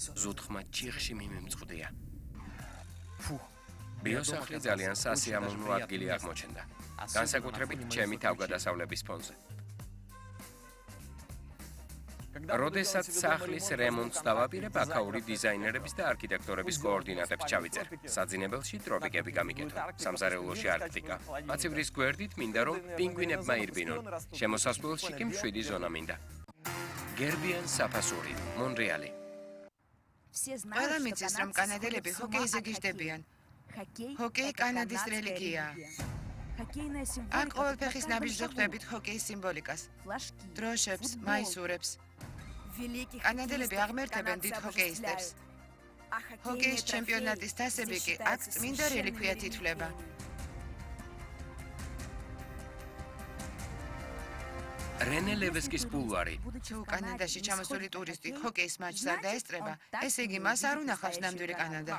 ზუთხმა ჯიხში მიმემწყდია. ბიოსახლი ძალიან სასიამოვნო ადგილი აღმოჩნდა. განსაკუთრებით ჩემი თავგადასავლების ფონზე. როდესაც სახლის რემონტს დავაპირებ, აქაური დიზაინერების და არქიტექტორების კოორდინატებს ჩავიძერ. საძინებელში ტროპიკები გამიკეთო, სამზარეულოში არქტიკა. მაცივრის გვერდით მინდა რომ პინგვინებმა ირბინონ. შემოსასვლელში კი მშვიდი ზონა მინდა. გერბიან საფასური, მონრეალი. ყველა მიცის, რომ კანადელები ჰოკეიზე გიждდებიან. ჰოკეი კანადის რელიგიაა. აქ ყოველფეხის ნაბიჯზე ხვდებით ჰოკეის სიმბოლიკას. დროშებს, მაისურებს. კანადელები აღმერთებენ დიდ ჰოკეისტებს. ჰოკეის ჩემპიონატის თასები კი აქ წმინდა რელიქვიად ითვლება. რენე ლევესკის ბულვარი. თუ კანადაში ჩამოსული ტურისტი ჰოკეის მატჩს არ დაესწრება, ესე იგი მას არ უნახავს ნამდვილი კანადა.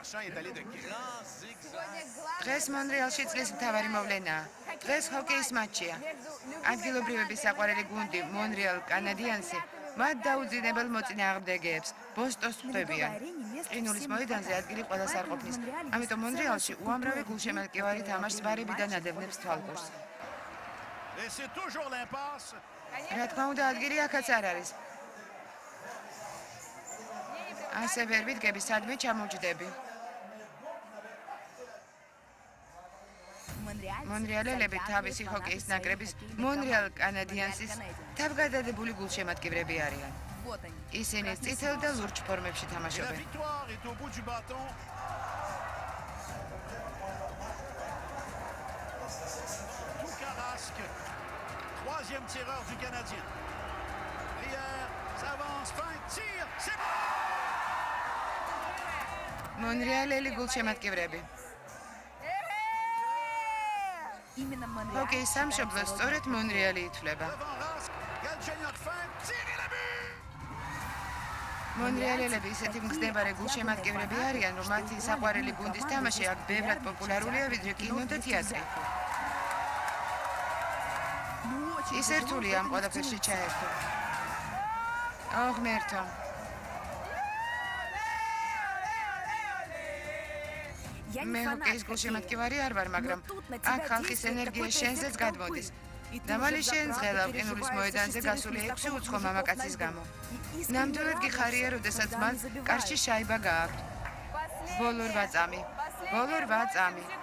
დღეს მონრეალში წლის მთავარი მოვლენაა. დღეს ჰოკეის მატჩია. ადგილობრივების საყვარელი გუნდი მონრეალ კანადიანსი მათ დაუძინებელ მოწინააღმდეგეებს ბოსტონს ხვდებიან. ყინულის მოედანზე ადგილი ყველას არ ყოფნის. ამიტომ მონრეალში უამრავი გულშემატკივარი თამაშს ვარებიდან ადევნებს თვალყურს. რა თქმა უნდა, ადგილი აქაც არ არის. ასე ვერ ვიდგები, სადმე ჩამოვჯდები. მონრეალელები თავისი ჰოკეის ნაკრების მონრეალ კანადიანსის თავგადადებული გულშემატკივრები არიან. ისინი წითელ და ლურჯ ფორმებში თამაშობენ. Troisième tireur du Canadien. Brière s'avance, fin, tire, c'est მონრეალელი გულშემატკივრები. ჰოკეის სამშობლოს სწორედ მონრეალი ითვლება. მონრეალელები ისეთი მგზნებარე გულშემატკივრები არიან, რომ მათი საყვარელი გუნდის თამაში აქ ბევრად პოპულარულია, ვიდრე კინო და თეატრი. ის ერთულია ამ ყველაფერში ჩაერთო. ღმერთო. მე ჰოკეის გულშემატკივარი არ ვარ, მაგრამ აქ ხალხის ენერგია შენზეც გადმოდის. დამალი შენ ზღელავ ყინულის მოედანზე გასული 6 უცხო მამაკაცის გამო. ნამდვილად გიხარია, როდესაც მან კარში შაიბა გააქვთ. ბოლო 8 წამი.